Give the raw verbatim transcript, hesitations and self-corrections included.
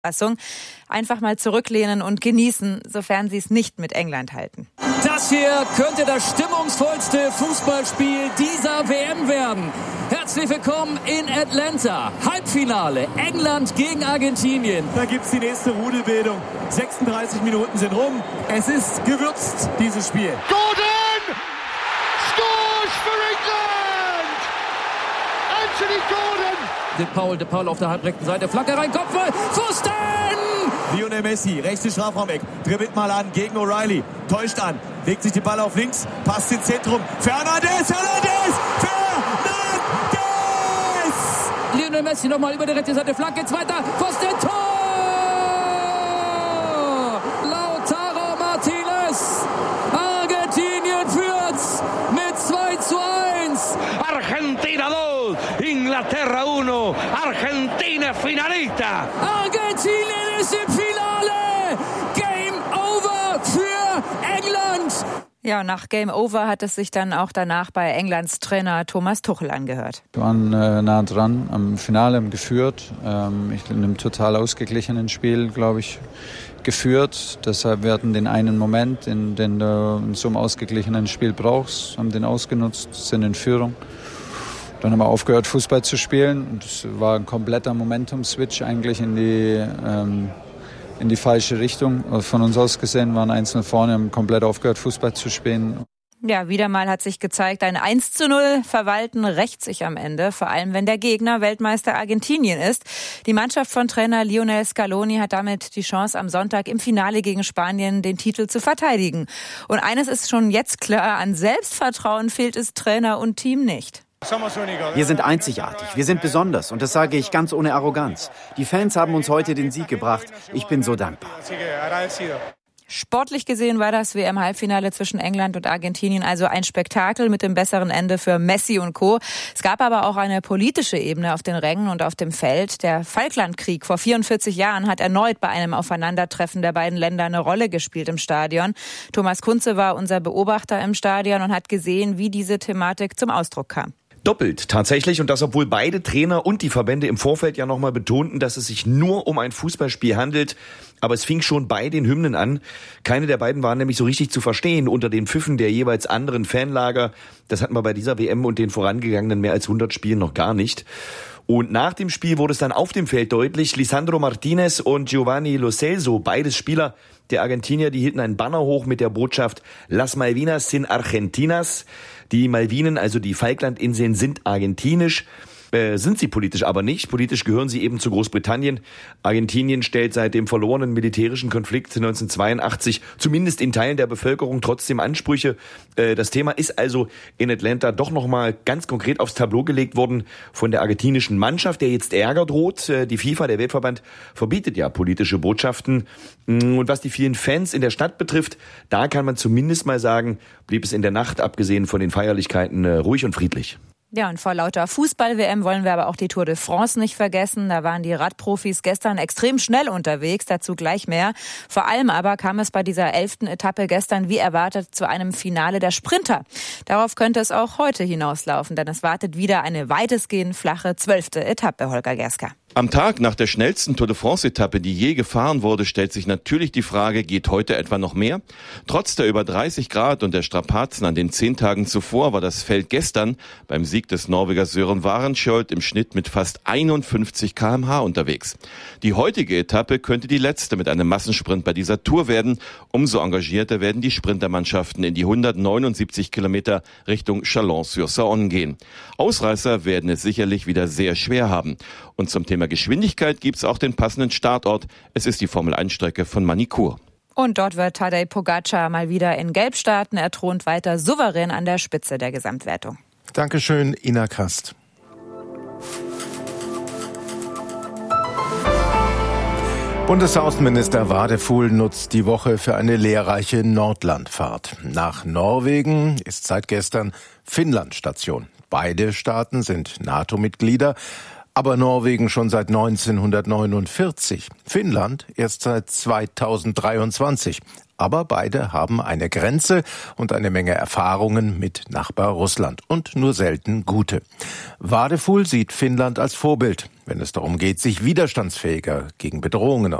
Einfach mal zurücklehnen und genießen, sofern sie es nicht mit England halten. Das hier könnte das stimmungsvollste Fußballspiel dieser W M werden. Herzlich willkommen in Atlanta. Halbfinale England gegen Argentinien. Da gibt's die nächste Rudelbildung. sechsunddreißig Minuten sind rum. Es ist gewürzt, dieses Spiel. Gordon scores for England! Anthony Gordon! De Paul, De Paul auf der halbrechten Seite. Flanke rein, Kopfball, Pfosten! Lionel Messi, rechtes Strafraumeck, dribbelt mal an gegen O'Reilly, täuscht an, legt sich die Ball auf links, passt ins Zentrum, Fernandes, Fernandes, Fernandes! Lionel Messi nochmal über die rechte Seite, Flanke, zweiter, Pfosten, Tor! Lautaro Martinez, Argentinien führt's mit zwei zu eins. Argentina dos, Inglaterra uno, Argentina finalista. Argentinien ist im Finale. Game over für England. Ja, nach Game Over hat es sich dann auch danach bei Englands Trainer Thomas Tuchel angehört. Wir waren äh, nah dran am Finale, haben geführt. Ähm, ich in einem total ausgeglichenen Spiel, glaube ich, geführt. Deshalb wir hatten den einen Moment, in den du in so einem ausgeglichenen Spiel brauchst, haben den ausgenutzt, sind in Führung. Dann haben wir aufgehört, Fußball zu spielen. Und es war ein kompletter Momentum-Switch eigentlich in die, ähm, in die falsche Richtung. Von uns aus gesehen waren einzeln vorne, haben komplett aufgehört, Fußball zu spielen. Ja, wieder mal hat sich gezeigt, ein eins zu null Verwalten rächt sich am Ende, vor allem wenn der Gegner Weltmeister Argentinien ist. Die Mannschaft von Trainer Lionel Scaloni hat damit die Chance, am Sonntag im Finale gegen Spanien den Titel zu verteidigen. Und eines ist schon jetzt klar, an Selbstvertrauen fehlt es Trainer und Team nicht. Wir sind einzigartig, wir sind besonders und das sage ich ganz ohne Arroganz. Die Fans haben uns heute den Sieg gebracht. Ich bin so dankbar. Sportlich gesehen war das W M-Halbfinale zwischen England und Argentinien also ein Spektakel mit dem besseren Ende für Messi und Co. Es gab aber auch eine politische Ebene auf den Rängen und auf dem Feld. Der Falklandkrieg vor vierundvierzig Jahren hat erneut bei einem Aufeinandertreffen der beiden Länder eine Rolle gespielt im Stadion. Thomas Kunze war unser Beobachter im Stadion und hat gesehen, wie diese Thematik zum Ausdruck kam. Doppelt tatsächlich, und das obwohl beide Trainer und die Verbände im Vorfeld ja nochmal betonten, dass es sich nur um ein Fußballspiel handelt. Aber es fing schon bei den Hymnen an. Keine der beiden waren nämlich so richtig zu verstehen unter den Pfiffen der jeweils anderen Fanlager. Das hatten wir bei dieser W M und den vorangegangenen mehr als hundert Spielen noch gar nicht. Und nach dem Spiel wurde es dann auf dem Feld deutlich. Lisandro Martinez und Giovanni Lo Celso, beides Spieler der Argentinier, die hielten einen Banner hoch mit der Botschaft Las Malvinas sin Argentinas. Die Malvinen, also die Falklandinseln, sind argentinisch. Äh, sind sie politisch aber nicht. Politisch gehören sie eben zu Großbritannien. Argentinien stellt seit dem verlorenen militärischen Konflikt neunzehnhundertzweiundachtzig zumindest in Teilen der Bevölkerung trotzdem Ansprüche. Äh, das Thema ist also in Atlanta doch nochmal ganz konkret aufs Tableau gelegt worden von der argentinischen Mannschaft, der jetzt Ärger droht. Äh, die FIFA, der Weltverband, verbietet ja politische Botschaften. Und was die vielen Fans in der Stadt betrifft, da kann man zumindest mal sagen, blieb es in der Nacht, abgesehen von den Feierlichkeiten, äh, ruhig und friedlich. Ja, und vor lauter Fußball-W M wollen wir aber auch die Tour de France nicht vergessen. Da waren die Radprofis gestern extrem schnell unterwegs, dazu gleich mehr. Vor allem aber kam es bei dieser elften Etappe gestern wie erwartet zu einem Finale der Sprinter. Darauf könnte es auch heute hinauslaufen, denn es wartet wieder eine weitestgehend flache zwölfte Etappe, Holger Gerska. Am Tag nach der schnellsten Tour de France-Etappe, die je gefahren wurde, stellt sich natürlich die Frage, geht heute etwa noch mehr? Trotz der über dreißig Grad und der Strapazen an den zehn Tagen zuvor war das Feld gestern beim Sieg des Norwegers Søren Varenskjold im Schnitt mit fast einundfünfzig Kilometer pro Stunde unterwegs. Die heutige Etappe könnte die letzte mit einem Massensprint bei dieser Tour werden. Umso engagierter werden die Sprintermannschaften in die hundertneunundsiebzig Kilometer Richtung Chalon-sur-Saône gehen. Ausreißer werden es sicherlich wieder sehr schwer haben. Und zum Thema Geschwindigkeit gibt's auch den passenden Startort. Es ist die Formel eins Strecke von Manicourt. Und dort wird Tadej Pogačar mal wieder in Gelb starten. Er thront weiter souverän an der Spitze der Gesamtwertung. Dankeschön, Ina Kast. Bundesaußenminister Wadefuhl nutzt die Woche für eine lehrreiche Nordlandfahrt. Nach Norwegen ist seit gestern Finnland Station. Beide Staaten sind NATO-Mitglieder, aber Norwegen schon seit neunzehnhundertneunundvierzig. Finnland erst seit zweitausenddreiundzwanzig. Aber beide haben eine Grenze und eine Menge Erfahrungen mit Nachbar Russland und nur selten gute. Wadefuhl sieht Finnland als Vorbild, wenn es darum geht, sich widerstandsfähiger gegen Bedrohungen